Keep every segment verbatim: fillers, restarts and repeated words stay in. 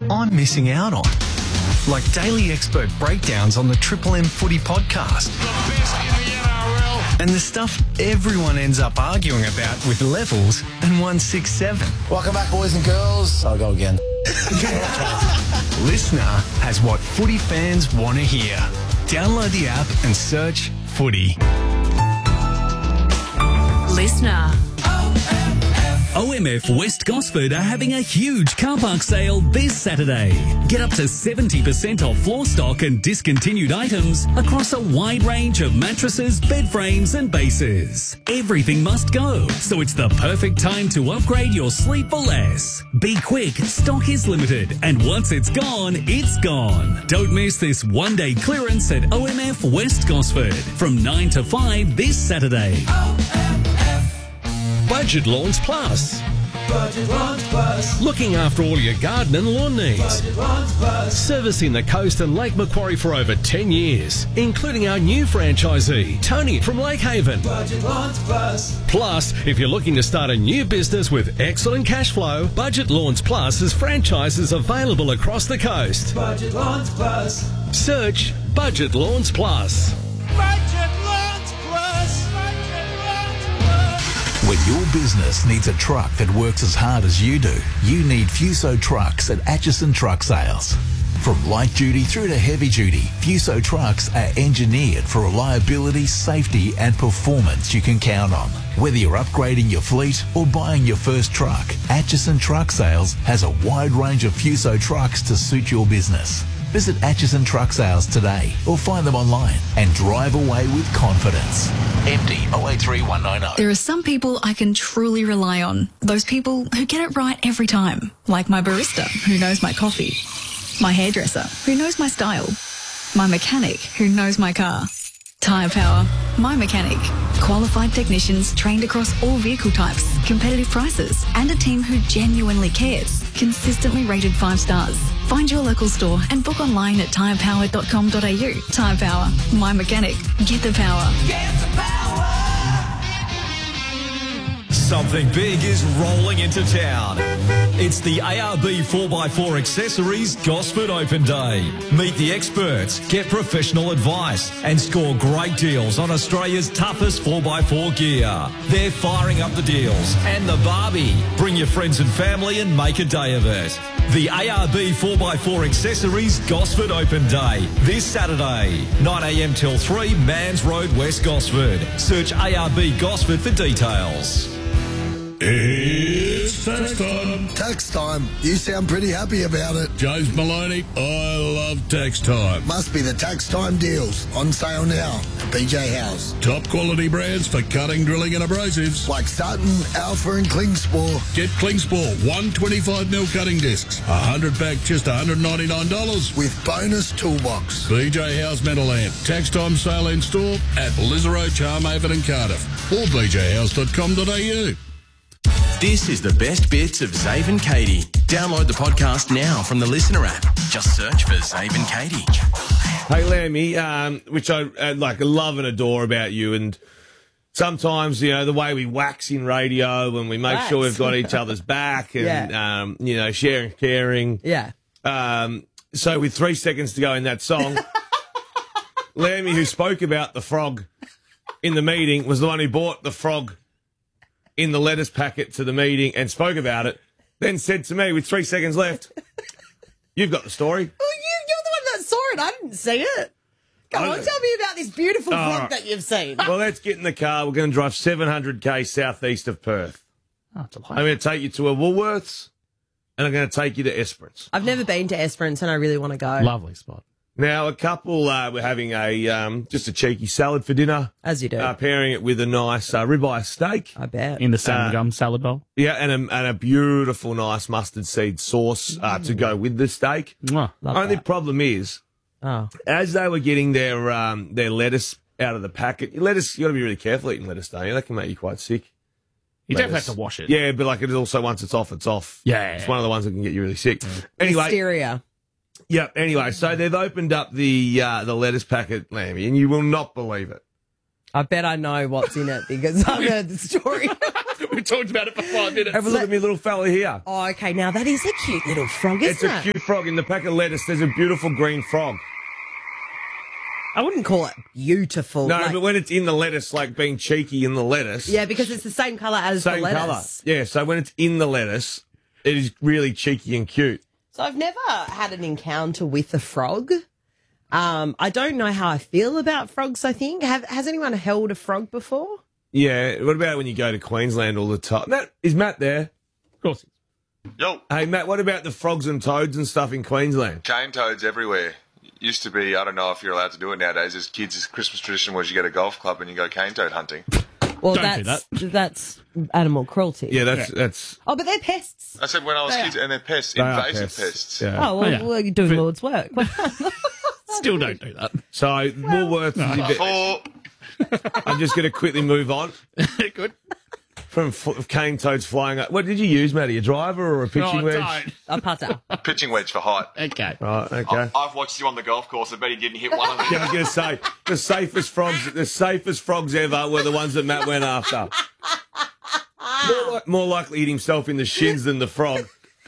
I'm missing out on. Like daily expert breakdowns on the Triple M Footy podcast. The best in the N R L. And the stuff everyone ends up arguing about with Levels and one sixty-seven. Welcome back, boys and girls. I'll go again. Listener has what footy fans want to hear. Download the app and search Footy. Listener. O M F West Gosford are having a huge car park sale this Saturday. Get up to seventy percent off floor stock and discontinued items across a wide range of mattresses, bed frames and bases. Everything must go, so it's the perfect time to upgrade your sleep for less. Be quick, stock is limited, and once it's gone, it's gone. Don't miss this one-day clearance at O M F West Gosford from nine to five this Saturday. Budget Lawns Plus. Budget Lawns Plus. Looking after all your garden and lawn needs. Budget Lawns Plus. Servicing the coast and Lake Macquarie for over ten years, including our new franchisee, Tony from Lake Haven. Budget Lawns Plus. Plus, if you're looking to start a new business with excellent cash flow, Budget Lawns Plus has franchises available across the coast. Budget Lawns Plus. Search Budget Lawns Plus. Budget Lawns Plus. Budget Lawns Plus. When your business needs a truck that works as hard as you do, you need Fuso trucks at Atchison Truck Sales. From light duty through to heavy duty, Fuso trucks are engineered for reliability, safety and performance you can count on. Whether you're upgrading your fleet or buying your first truck, Atchison Truck Sales has a wide range of Fuso trucks to suit your business. Visit Atchison Truck Sales today or find them online and drive away with confidence. M D oh eight three one nine oh. There are some people I can truly rely on. Those people who get it right every time. Like my barista, who knows my coffee. My hairdresser, who knows my style. My mechanic, who knows my car. Tyre Power, my mechanic. Qualified technicians trained across all vehicle types, competitive prices, and a team who genuinely cares. Consistently rated five stars. Find your local store and book online at tyre power dot com dot a u. Tyre Power, my mechanic. Get the power. Get the power. Something big is rolling into town. It's the A R B four by four Accessories Gosford Open Day. Meet the experts, get professional advice and score great deals on Australia's toughest four by four gear. They're firing up the deals and the Barbie. Bring your friends and family and make a day of it. The A R B four by four Accessories Gosford Open Day this Saturday, nine a m till three, Mans Road, West Gosford. Search A R B Gosford for details. It's tax time. Tax time. You sound pretty happy about it. James Maloney, I love tax time. Must be the tax time deals. On sale now at B J House. Top quality brands for cutting, drilling and abrasives. Like Sutton, Alpha and Klingspor. Get Klingspor one twenty-five mil cutting discs. one hundred pack just one hundred ninety-nine dollars. With bonus toolbox. B J House Meadowland. Tax time sale in store at Lizzaro, Charmhaven and Cardiff. Or b j house dot com dot a u. This is the best bits of Zave and Katie. Download the podcast now from the Listener app. Just search for Zave and Katie. Hey, Lammy, um, which I uh, like love and adore about you, and sometimes, you know, the way we wax in radio and we make Wax. sure we've got each other's back and, Yeah. um, you know, sharing, caring. Yeah. Um, so with three seconds to go in that song, Lammy, who spoke about the frog in the meeting, was the one who bought the frog in the lettuce packet to the meeting and spoke about it, then said to me with three seconds left, you've got the story. Well, you, you're the one that saw it. I didn't see it. Come I on, don't- tell me about this beautiful All vlog right. that you've seen. Well, let's get in the car. We're going to drive seven hundred k southeast of Perth. Oh, I'm going to take you to a Woolworths and I'm going to take you to Esperance. I've never been to Esperance and I really want to go. Lovely spot. Now, a couple uh, were having a um, just a cheeky salad for dinner. As you do. Uh, pairing it with a nice uh, ribeye steak. I bet. In the salmon gum salad bowl. Yeah, and a, and a beautiful, nice mustard seed sauce uh, to go with the steak. Mwah. Love Only that. problem is, oh. as they were getting their um, their lettuce out of the packet, lettuce, you got to be really careful eating lettuce, don't you? That can make you quite sick. You definitely Lettuce. have to wash it. Yeah, but like it is also, once it's off, it's off. Yeah. It's one of the ones that can get you really sick. Anyway. Listeria. Yeah, anyway, so they've opened up the uh, the lettuce packet, Lammy, and you will not believe it. I bet I know what's in it because I've heard the story. We're We've talked about it for five minutes. Have a look at me little fella here. Oh, okay. Now that is a cute little frog, isn't It's a it? cute frog. In the pack of lettuce, there's a beautiful green frog. I wouldn't call it beautiful. No, like- but when it's in the lettuce, like being cheeky in the lettuce. Yeah, because it's the same colour as Same the colour. lettuce. Yeah, so when it's in the lettuce, it is really cheeky and cute. So I've never had an encounter with a frog. Um, I don't know how I feel about frogs, I think. Have, has anyone held a frog before? Yeah, what about when you go to Queensland all the time? Matt, is Matt there? Of course. Yo. Hey, Matt, what about the frogs and toads and stuff in Queensland? Cane toads everywhere. Used to be, I don't know if you're allowed to do it nowadays, as kids, as Christmas tradition was you go to a golf club and you go cane toad hunting. Well, Don't that's do that's animal cruelty. Yeah, that's that's. Oh, but they're pests. I said when I was They kids, are. and they're pests, They are invasive pests. pests. Yeah. Oh, well, yeah. well, you're doing Lord's work. Still don't do that. So Woolworths. is a bit- Four. I'm just going to quickly move on Good. from f- cane toads flying up. What did you use, Matty? A driver or a pitching Oh, wedge? don't. A putter. Pitching wedge for height. Okay. Right, okay. I've watched you on the golf course. I bet he didn't hit one of them. Yeah, I was going to say the safest frogs, the safest frogs ever were the ones that Matt went after. More, li- more likely hit himself in the shins than the frog.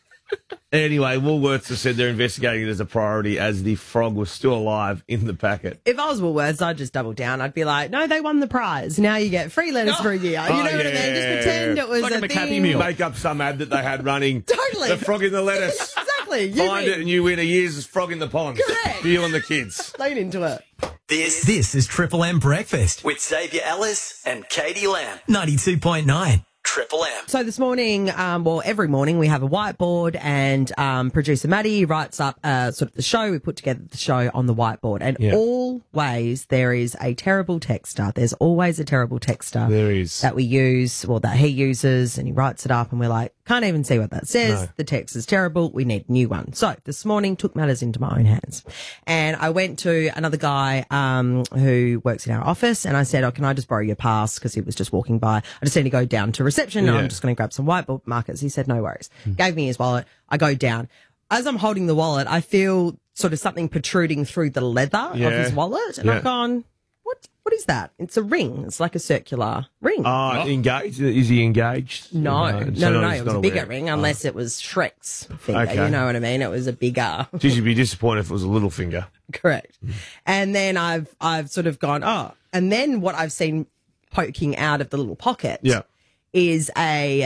Anyway, Woolworths have said they're investigating it as a priority as the frog was still alive in the packet. If I was Woolworths, I'd just double down. I'd be like, no, they won the prize. Now you get free lettuce for a year. You know Oh, what I mean? Just yeah. pretend it was Like a a McHappy thing. Meal. Make up some ad that they had running. Totally. The frog in the lettuce. Exactly. You Find win. it and you win a year's frog in the pond. Correct. For you and the kids. Lean into it. This this is Triple M Breakfast with Xavier Ellis and Katie Lamb. ninety-two point nine Triple M. So this morning, um, well, every morning we have a whiteboard, and um, producer Maddie writes up uh, sort of the show. We put together the show on the whiteboard, and Yeah. always there is a terrible texter. There's always a terrible texter. There is. That we use, well, that he uses, and he writes it up, and we're like, can't even see what that says. No. The text is terrible. We need a new one. So this morning, took matters into my own hands, and I went to another guy um, who works in our office, and I said, "Oh, can I just borrow your pass?" Because he was just walking by. I just need to go down to reception. Yeah. I'm just going to grab some whiteboard markers. He said, "No worries." Gave me his wallet. I go down. As I'm holding the wallet, I feel sort of something protruding through the leather Yeah. of his wallet, and Yeah. I've gone, "What? What is that?" It's a ring. It's like a circular ring. Oh, engaged? Is he engaged? No, no, so no, no. he's It was not a bigger aware. ring, unless it was Shrek's finger. Okay. You know what I mean? It was a bigger. Geez, you'd be disappointed if it was a little finger. Correct. And then I've I've sort of gone, oh, and then what I've seen poking out of the little pocket Yeah. is a,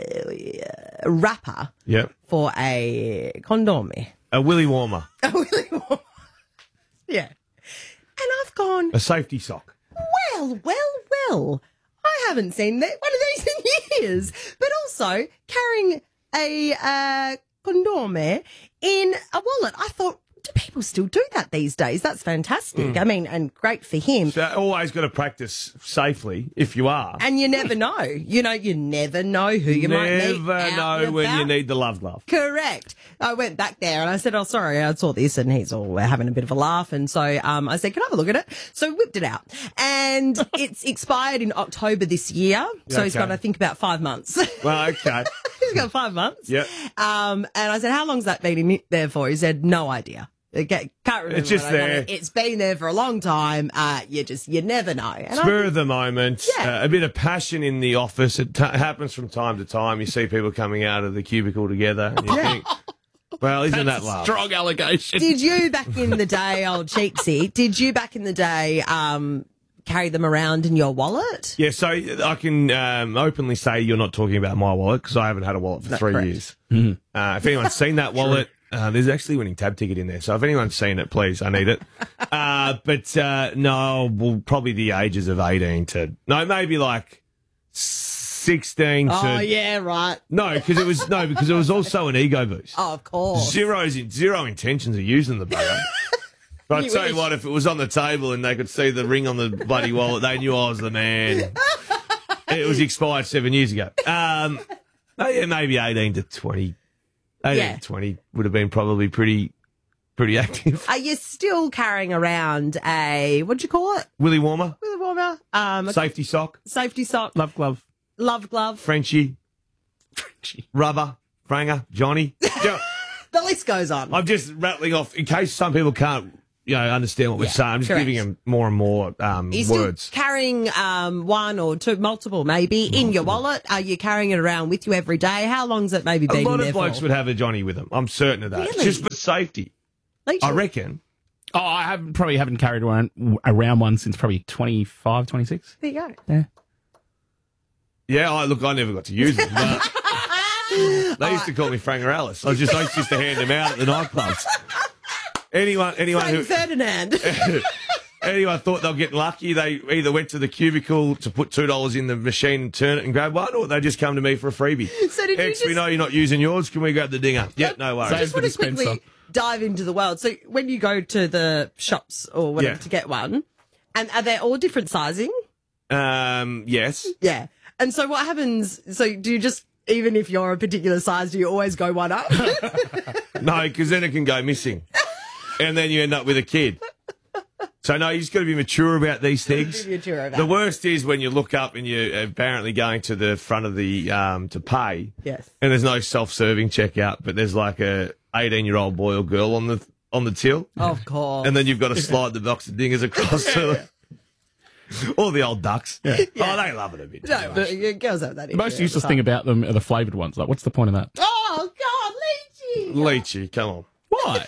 uh, a wrapper Yeah. for a condom. A willy warmer. A willy warmer. Yeah. And I've gone, A safety sock. well, well, well, I haven't seen that one of these in years. But also carrying a uh, condom in a wallet. I thought, do people still do that these days? That's fantastic. Mm. I mean, and great for him. So always got to practice safely if you are. And you never know. You know, you never know who you might meet. Never out know and when you about. need the love glove. Correct. I went back there and I said, "Oh, sorry, I saw this," and he's all having a bit of a laugh. And so um, I said, "Can I have a look at it?" So I whipped it out, and it's expired in October this year. So he's Okay. got, I think, about five months. Well, okay. He's got five months. Yep. Um, and I said, "How long's that been in there for?" He said, "No idea. I can't remember." It's just when I got there. it. It's been there for a long time. Uh, you just, you never know. And I- Spur of the moment. Yeah. Uh, a bit of passion in the office. It t- happens from time to time. You see people coming out of the cubicle together. And you think, well, isn't That's that a love? strong allegation. Did you back in the day, old Cheeksy, did you back in the day um, carry them around in your wallet? Yeah, so I can um, openly say you're not talking about my wallet because I haven't had a wallet for No, three correct. years. Uh, if anyone's seen that wallet, uh, there's actually a winning tab ticket in there. So if anyone's seen it, please, I need it. Uh, but uh, no, well, probably the ages of eighteen to no, maybe like sixteen to Oh, yeah, right. no, because it was no, because it was also an ego boost. Oh, of course. Zero's in, zero intentions of using the bugger. But I You tell you wish. what, if it was on the table and they could see the ring on the bloody wallet, they knew I was the man. It was expired seven years ago. Um, oh, yeah, maybe eighteen to twenty. eighteen Yeah. to twenty would have been probably pretty, pretty active. Are you still carrying around a, what'd you call it? Willy warmer, Willy warmer? Um, a safety sock, safety sock, Love glove. love glove. Frenchie, rubber, Franger, Johnny. Jo- The list goes on. I'm just rattling off in case some people can't, you know, understand what we're Yeah, saying. I'm just correct. giving them more and more um, Are you words. still carrying carrying um, one or two, multiple maybe, multiple. in your wallet? Are you carrying it around with you every day? How long's it maybe been A lot in of there blokes for? would have a Johnny with them. I'm certain of that. Really? Just for safety. Leachy. I reckon. Oh, I haven't, probably haven't carried around, around one since probably twenty-five, twenty-six. There you go. Yeah. Yeah, I, look, I never got to use them, but they used to call me Frank Alice. I was just, I used to hand them out at the nightclubs. Anyone, anyone Frank who, Ferdinand. anyone thought they were getting lucky, they either went to the cubicle to put two dollars in the machine and turn it and grab one, or they just come to me for a freebie. So did you X, just- we know you're not using yours. Can we grab the dinger? Yep, no worries. I just want to quickly dive into the world. So when you go to the shops or whatever Yeah. to get one, and are they all different sizing? Um, yes. Yeah. And so what happens? So do you just, even if you're a particular size, do you always go one up? No, because then it can go missing. And then you end up with a kid. So, no, you just got to be mature about these things. Be mature about The it. worst is when you look up and you're apparently going to the front of the, um, to pay. Yes. And there's no self-serving checkout, but there's like a eighteen-year-old boy or girl on the, on the till. Of course. And then you've got to slide the box of dingers across to all the old ducks. Yeah. Oh, they love it a bit. No, but you- girls have that. The most issue useless all thing the time. about them are the flavoured ones. Like, what's the point of that? Oh, God, Leachy. Lychee, come on. What?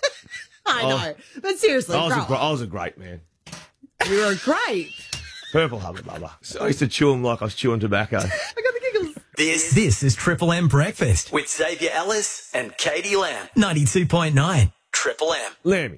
I Oh. know. But seriously, I was, grow a, gr- up. I was a great man. You were great. Purple Hubba Bubba. So I used to chew them like I was chewing tobacco. I got the giggles. This this is Triple M Breakfast with Xavier Ellis and Katie Lamb. ninety-two point nine Triple M. Lammy,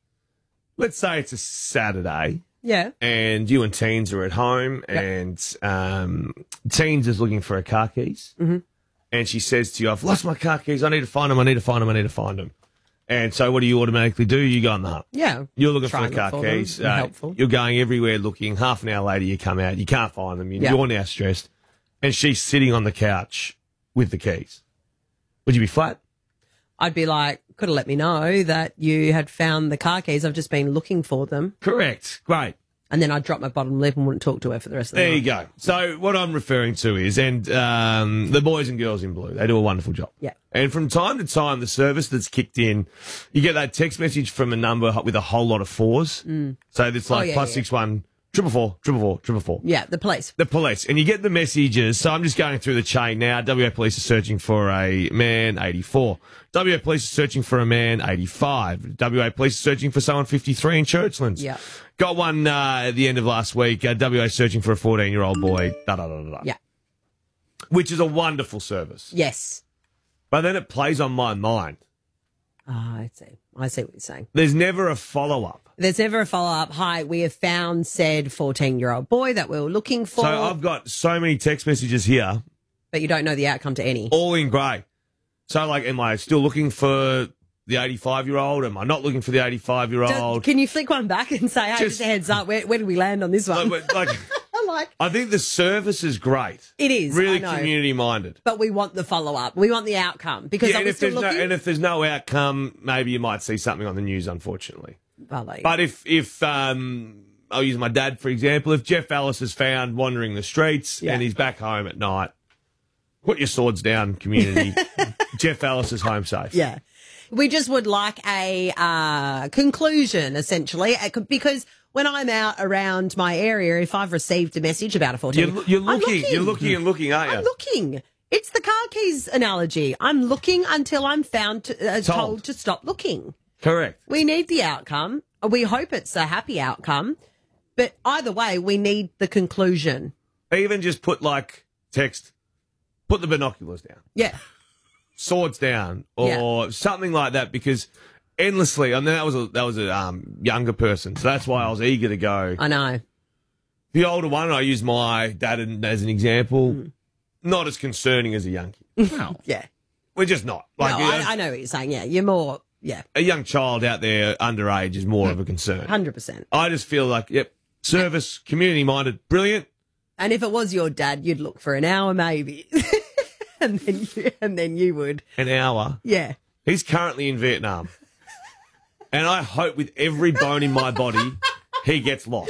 let's say it's a Saturday Yeah. and you and Teens are at home and um, Teens is looking for her car keys Mm-hmm. and she says to you, I've lost my car keys. I need to find them. I need to find them. I need to find them. And so what do you automatically do? You go on the hunt. Yeah. You're looking Try for and the car look for them. keys. Be helpful. You're going everywhere looking. Half an hour later, you come out. You can't find them. You- Yeah. You're now stressed. And she's sitting on the couch with the keys. Would you be flat? I'd be like, could have let me know that you had found the car keys. I've just been looking for them. Correct. Great. And then I'd drop my bottom lip and wouldn't talk to her for the rest of the There night. you go. So what I'm referring to is, and um, the boys and girls in blue, they do a wonderful job. Yeah. And from time to time, the service that's kicked in, you get that text message from a number with a whole lot of fours. Mm. So it's Oh, like yeah, plus yeah. six one, triple four, triple four, triple four. Yeah, the police. The police. And you get the messages. So I'm just going through the chain now. W A Police are searching for a man, eighty-four. W A Police are searching for a man, eighty-five. W A Police are searching for someone, fifty-three in Churchlands. Yeah. Got one uh, at the end of last week. Uh, W A searching for a fourteen-year-old boy. Da, da, da, da, da. Yeah. Which is a wonderful service. Yes. But then it plays on my mind. Ah, I see. I see what you're saying. There's never a follow-up. There's never a follow-up. Hi, we have found said fourteen-year-old boy that we were looking for. So I've got so many text messages here, but you don't know the outcome to any. all in grey. So, like, am I still looking for the eighty-five-year-old? Am I not looking for the eighty-five-year-old? Can you flick one back and say, hey, just, Just- a heads up, where, where did we land on this one? Like, like, I like I think the service is great. It is, Really I know. community-minded. But we want the follow-up. We want the outcome. Because Yeah, are and we if, still there's no, looking? and if there's no outcome, maybe you might see something on the news, unfortunately. Well, there you But go. if, if um, I'll use my dad, for example, if Jeff Ellis is found wandering the streets Yeah. and he's back home at night, put your swords down, community. Jeff Ellis is home safe. Yeah. We just would like a uh, conclusion, essentially, uh, because when I'm out around my area, if I've received a message about a fourteen, You're, you're I'm looking, you're looking and looking, aren't you? I'm looking. It's the car keys analogy. I'm looking until I'm found to, uh, told. Told. to stop looking. Correct. We need the outcome. We hope it's a happy outcome, but either way, we need the conclusion. Even just put like text, put the binoculars down, Yeah. swords down, or something like that, because endlessly, I mean, that was a, that was a um, younger person, so that's why I was eager to go. I know. The older one, I use my dad as an example, Mm. not as concerning as a young kid. No. Yeah. We're just not. Like, no, you know, I, I know what you're saying. Yeah. You're more, yeah, a young child out there underage is more of a concern. one hundred percent. I just feel like, yep, service, community minded, brilliant. And if it was your dad, you'd look for an hour maybe. and then you, and then you would. An hour. Yeah. He's currently in Vietnam. And I hope with every bone in my body, he gets lost.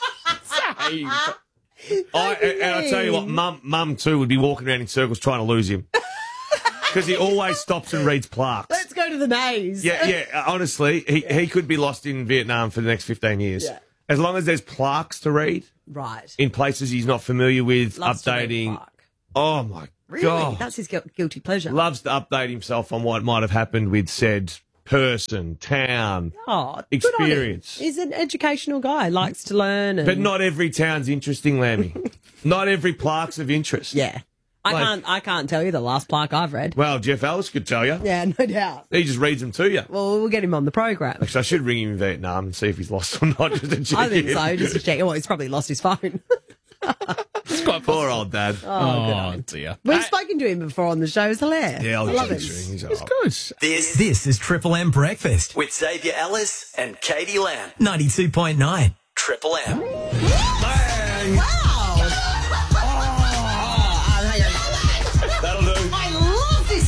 I, and, and I tell you what, mum, mum too would be walking around in circles trying to lose him. Because he always stops and reads plaques. Let's go to the maze. Yeah, yeah. Honestly, he, he could be lost in Vietnam for the next fifteen years. Yeah. As long as there's plaques to read Right. in places he's not familiar with, Loves to read updating. plaque. Oh, my Really? God. That's his gu- guilty pleasure. Loves to update himself on what might have happened with said person, town, Oh, good on him. experience. He's an educational guy. Likes to learn. And... But not every town's interesting, Lammy. Not every plaque's of interest. Yeah. I Like- can't. I can't tell you the last plaque I've read. Well, Jeff Ellis could tell you. Yeah, no doubt. He just reads them to you. Well, we'll get him on the program. Actually, I should ring him in Vietnam and see if he's lost or not. Just to check I think in. so. Just to check. Well, he's probably lost his phone. It's quite poor old dad. Oh, good on him. dear. We've spoken to him before on the show. It's hilarious. Yeah, I'll I love give him. it to him. He's all It's right. good. This this is Triple M Breakfast with Xavier Ellis and Katie Lamb. ninety-two point nine Triple M. That'll do. I love this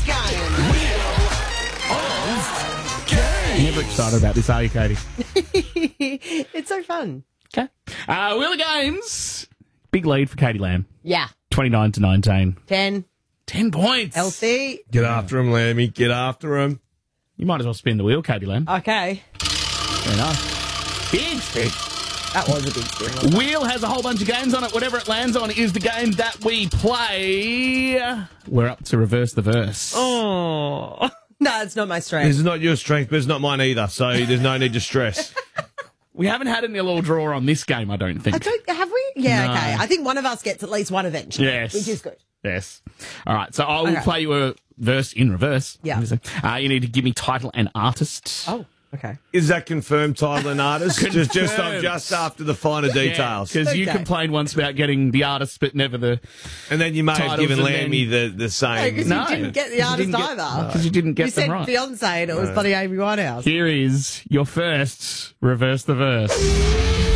game. Never excited about this, are you, Katie? It's so fun. Okay. Uh, Wheel of Games. Big lead for Katie Lamb. Yeah. twenty-nine to nineteen. ten. ten points. Healthy. Get after him, Lammy. Get after him. You might as well spin the wheel, Katie Lamb. Okay. Very nice. Big spin. That was a big spin. Wheel has a whole bunch of games on it. Whatever it lands on is the game that we play. We're up to reverse the verse. Oh. No, it's not my strength. This is not your strength, but it's not mine either, so there's no need to stress. We haven't had a nil all draw on this game, I don't think. I don't, have we? Yeah, No. okay. I think one of us gets at least one eventually. Yes. Which is good. Yes. All right, so I will Okay. play you a verse in reverse. Yeah. Obviously. Uh, you need to give me title and artist. Oh, okay. Is that confirmed title and artist? just, just, Confirmed. just after the finer details. Because you Okay. complained once about getting the artist, but never the. And then you may have Titles given and Lammy then- the, the same. Because No. you didn't get the 'Cause you artist didn't get- either. Because you didn't get You them said right. Beyonce and it was No. bloody Amy Winehouse. Here is your first reverse the verse.